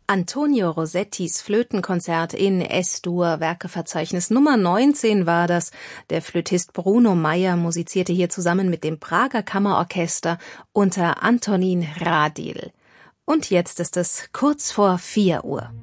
Antonio Rosettis Flötenkonzert in S-Dur, Werkeverzeichnis Nummer 19 war das. Der Flötist Bruno Meyer musizierte hier zusammen mit dem Prager Kammerorchester unter Antonín Rádil. Und jetzt ist es kurz vor 4 Uhr.